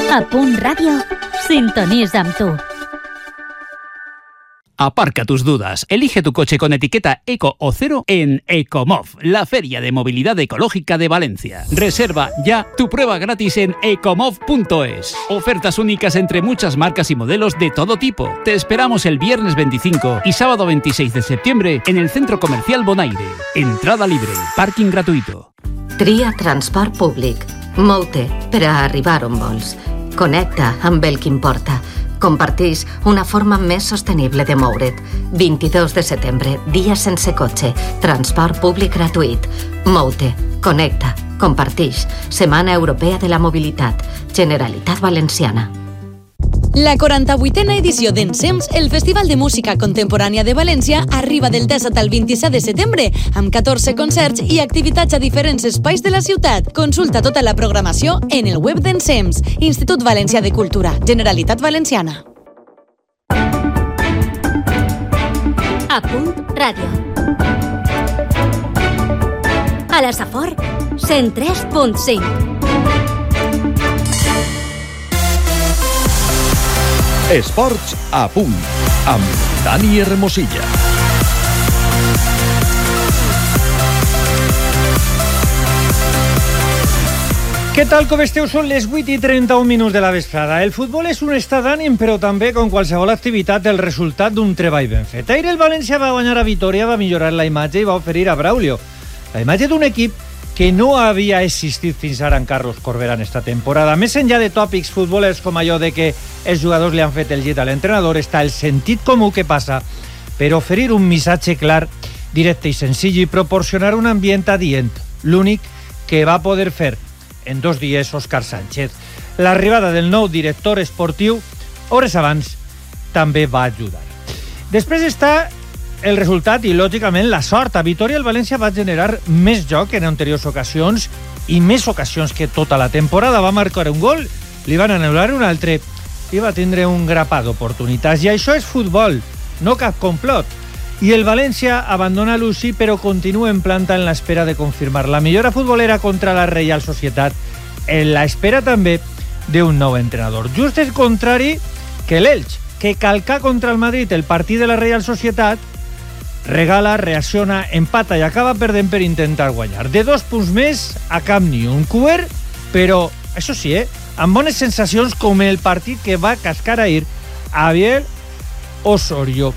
A Punt Ràdio, sintonitza amb tu. Aparca tus dudas. Elige tu coche con etiqueta Eco o Cero en Ecomov, la feria de movilidad ecológica de Valencia. Reserva ya tu prueba gratis en ecomov.es. Ofertas únicas entre muchas marcas y modelos de todo tipo. Te esperamos el viernes 25 y sábado 26 de septiembre en el Centro Comercial Bonaire. Entrada libre, parking gratuito. Tria transport públic. Mou-te per a arribar on vols. Connecta amb el que importa. Comparteix una forma més sostenible de moure't. 22 de setembre, dia sense cotxe. Transport públic gratuït. Mou-te, connecta, comparteix. Setmana Europea de la Mobilitat. Generalitat Valenciana. La 48a edició d'Ensems, el Festival de Música Contemporània de València, arriba del 17 al 27 de setembre, amb 14 concerts i activitats a diferents espais de la ciutat. Consulta tota la programació en el web d'Ensems, Institut Valencià de Cultura, Generalitat Valenciana. A Punt Ràdio. A la Safor, 103.5. Esports a punt, amb Dani Hermosilla. Què tal, com esteu? Són les 8:31 de la vesprada. El futbol és un estat d'ànim, però també, com qualsevol activitat, el resultat d'un treball ben fet. Ahir el València va guanyar a Vitoria, va millorar la imatge i va oferir a Braulio la imatge d'un equip que no havia existit fins ara en Carlos Corbera en esta temporada. Més enllà de tòpics futbolers com allò de que els jugadors li han fet el llit a l'entrenador, està el sentit comú que passa per oferir un missatge clar, directe i senzill i proporcionar un ambient adient, l'únic que va poder fer en 2 dies Òscar Sánchez. L'arribada del nou director esportiu, hores abans, també va ajudar. Després està el resultat i, lògicament, la sort. A Vitoria el València va generar més joc en anteriors ocasions i més ocasions que tota la temporada. Va marcar un gol, li van anul·lar un altre i va tindre un grapat d'oportunitats. I això és futbol, no cap complot. I el València abandona l'UCI però continua en planta en l'espera de confirmar la millora futbolera contra la Reial Societat, en l'espera també d'un nou entrenador. Just el contrari que l'Elx, que calca contra el Madrid el partit de la Reial Societat, regala, reacciona, empata i acaba perdent per intentar guanyar. De 2 punts més a Camp Nou. Un cobert, però, això sí, amb bones sensacions com el partit que va cascar ahir a Biel Osorio.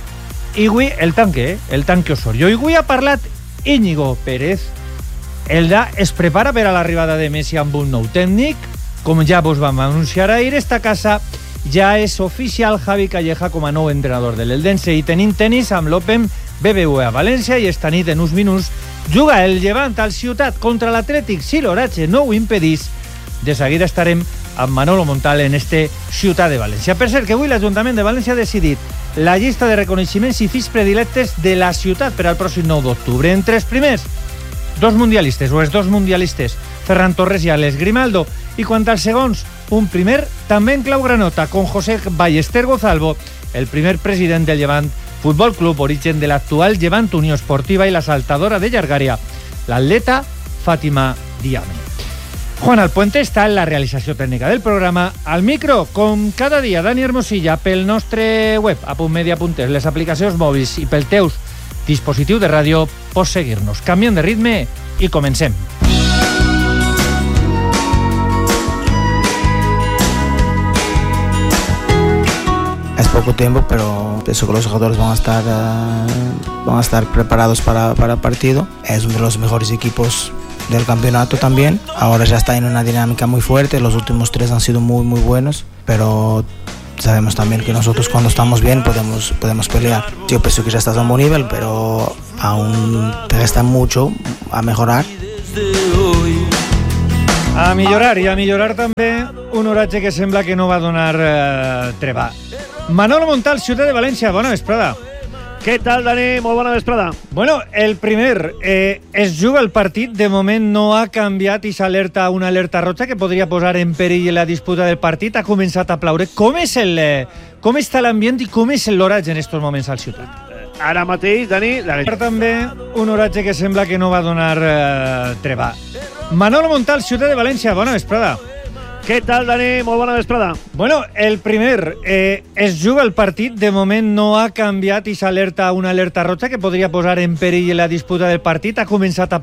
I avui el tanque Osorio. I avui ha parlat Íñigo Pérez. Elda es prepara per a l'arribada de Messi amb un nou tècnic. Com ja vos vam anunciar ahir, esta casa ja és oficial Javi Calleja com a nou entrenador de l'Eldense i tenim tenis amb l'Open BBVA a València i esta nit en uns minuts juga el Llevant al Ciutat contra l'Atlètic si l'oratge no ho impedís. De seguida estarem amb Manolo Montal en este Ciutat de València. Per cert, que avui l'Ajuntament de València ha decidit la llista de reconeixements i fills predilectes de la ciutat per al pròxim 9 d'octubre. Entre els primers, 2 mundialistes, o els 2 mundialistes, Ferran Torres i Alex Grimaldo. I quant als segons, un primer també en clau granota, con José Ballester Gozalvo, el primer president del Llevant Futbol Club, origen de l'actual Llevant Unió Esportiva i la saltadora de llargària, l'atleta Fàtima Diame. Juan Alpuente està en la realització tècnica del programa. Al micro, com cada dia, Dani Hermosilla, pel nostre web, apuntmedia.es, les aplicacions mòbils i pel teus dispositiu de ràdio, pots seguir-nos. Canviem de ritme i comencem. Es poco tiempo, pero pienso que los jugadores van a estar preparados para el partido. Es uno de los mejores equipos del campeonato también. Ahora ya está en una dinámica muy fuerte. Los últimos 3 han sido muy muy buenos, pero sabemos también que nosotros cuando estamos bien podemos pelear. Yo pienso que ya estás a un buen nivel, pero aún te resta mucho a mejorar. A millorar també un oratge que sembla que no va donar treva. Manolo Montal, Ciutat de València, bona vesprada. Què tal, Dani? Molt bona vesprada. Bueno, el primer, es juga el partit, de moment no ha canviat i s'alerta una alerta roja que podria posar en perill la disputa del partit, ha començat a ploure. Com està l'ambient i com és l'oratge en aquests moments al Ciutat? Ara mateix, Dani... També un oratge que sembla que no va donar treva. Manolo Montal, Ciutat de València, bona vesprada. Què tal, Dani? Molt bona vesprada. Bueno, el primer, es juga el partit, de moment no ha canviat i s'alerta una alerta roja que podria posar en perill la disputa del partit. Ha començat a